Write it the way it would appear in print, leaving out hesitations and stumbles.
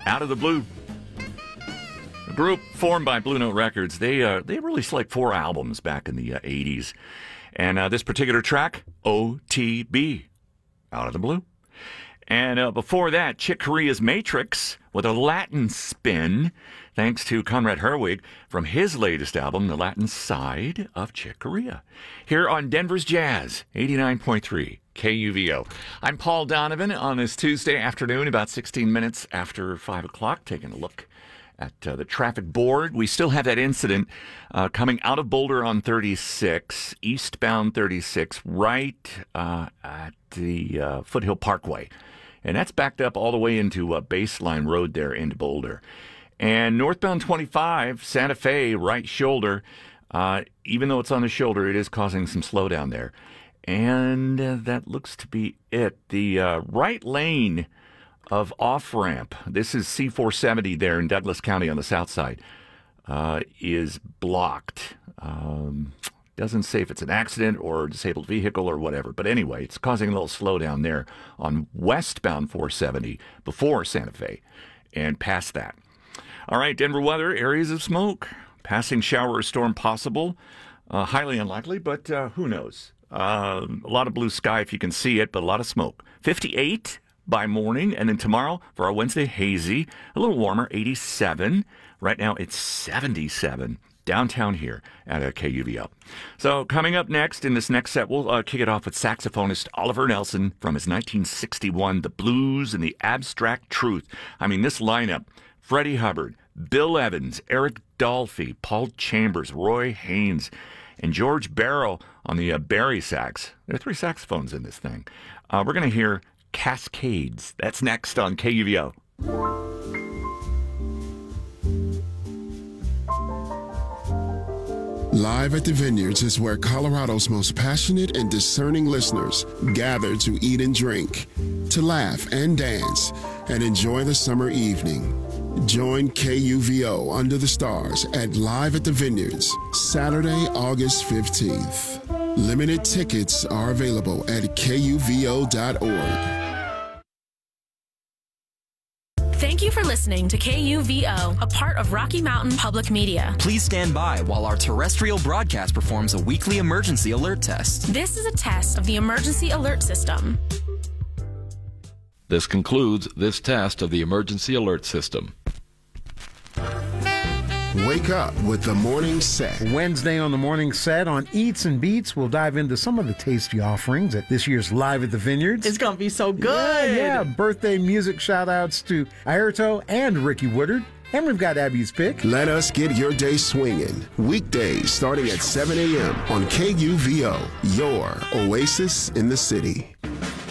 Out of the Blue. A group formed by Blue Note Records. They released like 4 albums back in the 80s. And this particular track, OTB, Out of the Blue. And before that, Chick Corea's Matrix with a Latin spin, thanks to Conrad Herwig from his latest album, The Latin Side of Chick Corea. Here on Denver's Jazz, 89.3 KUVO. I'm Paul Donovan on this Tuesday afternoon, about 16 minutes after 5 o'clock, taking a look at the traffic board. We still have that incident coming out of Boulder on 36, eastbound 36, right at the Foothill Parkway. And that's backed up all the way into Baseline Road there into Boulder. And northbound 25, Santa Fe, right shoulder, even though it's on the shoulder, it is causing some slowdown there. And that looks to be it. The right lane of off-ramp, this is C-470 there in Douglas County on the south side, is blocked. Doesn't say if it's an accident or a disabled vehicle or whatever. But anyway, it's causing a little slowdown there on westbound 470 before Santa Fe and past that. All right, Denver weather, areas of smoke. Passing shower or storm possible. Highly unlikely, but who knows? A lot of blue sky if you can see it, but a lot of smoke. 58 by morning, and then tomorrow for our Wednesday, hazy. A little warmer, 87. Right now it's 77. Downtown here at KUVO. So coming up next in this next set, we'll kick it off with saxophonist Oliver Nelson from his 1961 The Blues and the Abstract Truth. I mean, this lineup, Freddie Hubbard, Bill Evans, Eric Dolphy, Paul Chambers, Roy Haynes, and George Barrow on the Barry sax. There are 3 saxophones in this thing. We're going to hear Cascades. That's next on KUVO. Live at the Vineyards is where Colorado's most passionate and discerning listeners gather to eat and drink, to laugh and dance, and enjoy the summer evening. Join KUVO Under the Stars at Live at the Vineyards, Saturday, August 15th. Limited tickets are available at KUVO.org. Thank you for listening to KUVO, a part of Rocky Mountain Public Media. Please stand by while our terrestrial broadcast performs a weekly emergency alert test. This is a test of the emergency alert system. This concludes this test of the emergency alert system. Wake up with the morning set. Wednesday on the morning set on Eats and Beats, we'll dive into some of the tasty offerings at this year's Live at the Vineyards. It's going to be so good. Yeah, birthday music shout-outs to Airto and Ricky Woodard. And we've got Abby's Pick. Let us get your day swinging. Weekdays starting at 7 a.m. on KUVO, your oasis in the city.